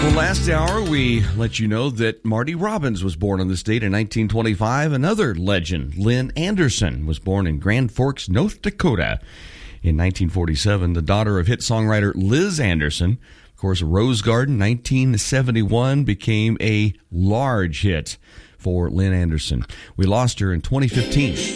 Last hour, we let you know that Marty Robbins was born on this date in 1925. Another legend, Lynn Anderson, was born in Grand Forks, North Dakota in 1947. The daughter of hit songwriter Liz Anderson. Of course, Rose Garden, 1971, became a large hit for Lynn Anderson. We lost her in 2015.